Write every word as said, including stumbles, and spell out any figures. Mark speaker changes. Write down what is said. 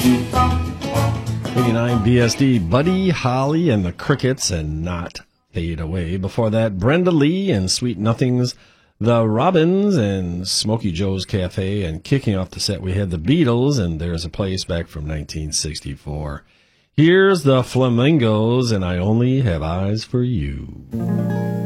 Speaker 1: eighty-nine B S D, Buddy Holly and the Crickets and Not Fade Away. Before that, Brenda Lee and Sweet Nothings, The Robins and Smokey Joe's Cafe. And kicking off the set, we had the Beatles and There's a Place back from nineteen sixty-four. Here's the Flamingos and I Only Have Eyes for You.